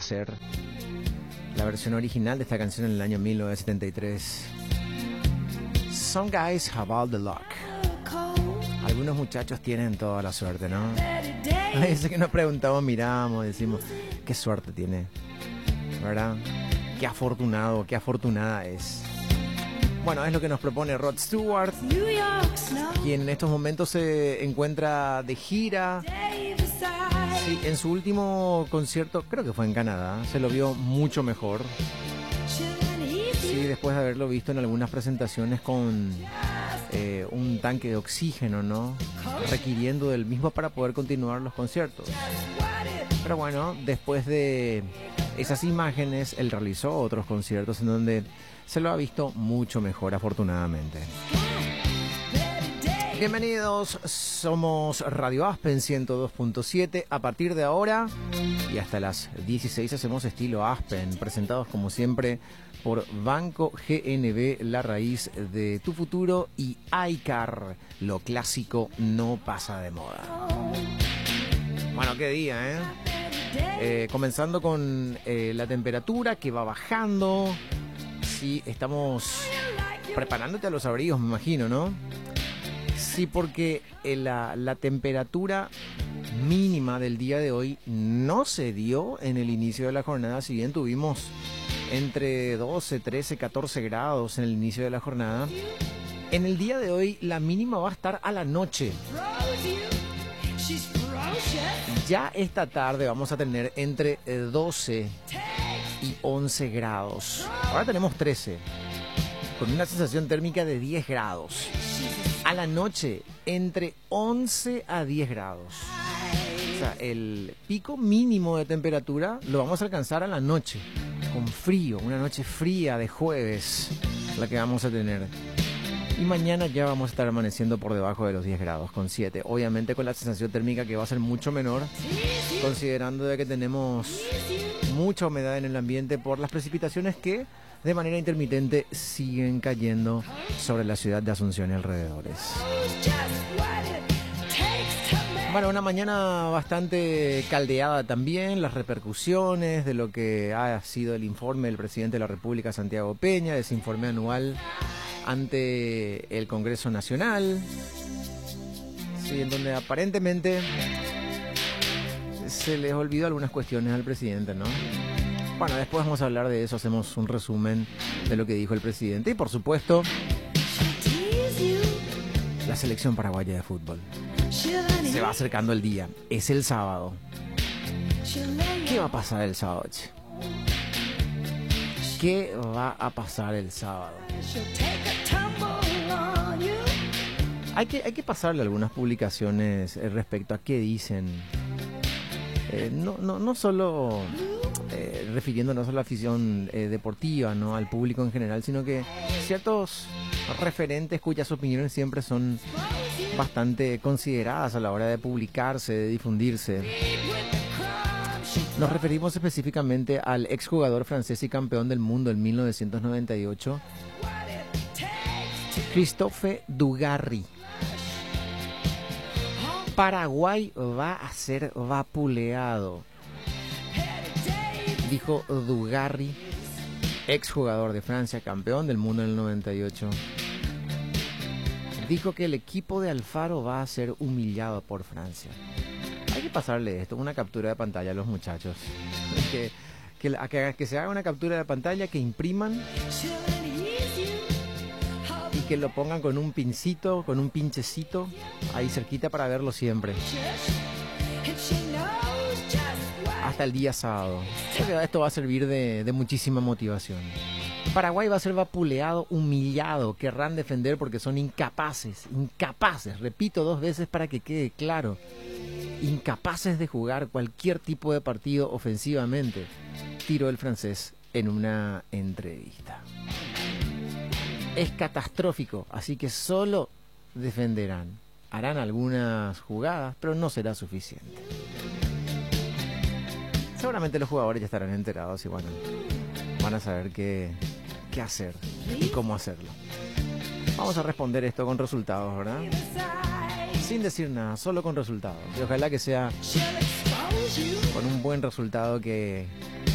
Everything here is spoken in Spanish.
hacer. La versión original de esta canción en el año 1973. Some guys have all the luck. Algunos muchachos tienen toda la suerte, ¿no? A veces que nos preguntamos, miramos, decimos, qué suerte tiene, ¿verdad? Qué afortunado, qué afortunada es. Bueno, es lo que nos propone Rod Stewart, quien en estos momentos se encuentra de gira. Sí, en su último concierto, creo que fue en Canadá, se lo vio mucho mejor. Sí, después de haberlo visto en algunas presentaciones con un tanque de oxígeno, ¿no? Requiriendo del mismo para poder continuar los conciertos. Pero bueno, después de esas imágenes, él realizó otros conciertos en donde se lo ha visto mucho mejor, afortunadamente. Bienvenidos, somos Radio Aspen 102.7. A partir de ahora y hasta las 16 hacemos estilo Aspen, presentados como siempre por Banco GNB, la raíz de tu futuro, y iCar, lo clásico no pasa de moda. Bueno, qué día, comenzando con la temperatura que va bajando. Sí, estamos preparándote a los abrigos, me imagino, ¿no? Sí, porque la temperatura mínima del día de hoy no se dio en el inicio de la jornada, si bien tuvimos entre 12, 13, 14 grados en el inicio de la jornada. En el día de hoy la mínima va a estar a la noche. Ya esta tarde vamos a tener entre 12 y 11 grados. Ahora tenemos 13, con una sensación térmica de 10 grados. A la noche, entre 11 a 10 grados. O sea, el pico mínimo de temperatura lo vamos a alcanzar a la noche, con frío, una noche fría de jueves, la que vamos a tener. Y mañana ya vamos a estar amaneciendo por debajo de los 10 grados, con 7. Obviamente con la sensación térmica que va a ser mucho menor, considerando de que tenemos mucha humedad en el ambiente por las precipitaciones que de manera intermitente siguen cayendo sobre la ciudad de Asunción y alrededores. Bueno, una mañana bastante caldeada también, las repercusiones de lo que ha sido el informe del presidente de la República, Santiago Peña, ese informe anual ante el Congreso Nacional, sí, en donde aparentemente se les olvidó algunas cuestiones al presidente, ¿no? Bueno, después vamos a hablar de eso, hacemos un resumen de lo que dijo el presidente y, por supuesto, la selección paraguaya de fútbol. Se va acercando el día, es el sábado. ¿Qué va a pasar el sábado, che? ¿Qué va a pasar el sábado? Hay que pasarle algunas publicaciones respecto a qué dicen. No solo refiriéndonos a la afición deportiva, ¿no? Al público en general, sino que ciertos referentes cuyas opiniones siempre son bastante consideradas a la hora de publicarse, de difundirse. Nos referimos específicamente al exjugador francés y campeón del mundo en 1998, Christophe Dugarry. Paraguay va a ser vapuleado, dijo Dugarry, exjugador de Francia, campeón del mundo en el 98. Dijo que el equipo de Alfaro va a ser humillado por Francia. Hay que pasarle esto, una captura de pantalla a los muchachos. Que se haga una captura de pantalla, que impriman y que lo pongan con un pincito, con un pinchecito ahí cerquita para verlo siempre. Hasta el día sábado. Esto va a servir de muchísima motivación. Paraguay va a ser vapuleado, humillado, querrán defender porque son incapaces, repito 2 veces para que quede claro, incapaces de jugar cualquier tipo de partido ofensivamente, tiró el francés en una entrevista. Es catastrófico, así que solo defenderán, harán algunas jugadas, pero no será suficiente. Seguramente los jugadores ya estarán enterados y bueno, van a saber qué hacer y cómo hacerlo. Vamos a responder esto con resultados, ¿verdad? Sin decir nada, solo con resultados. Y ojalá que sea con un buen resultado que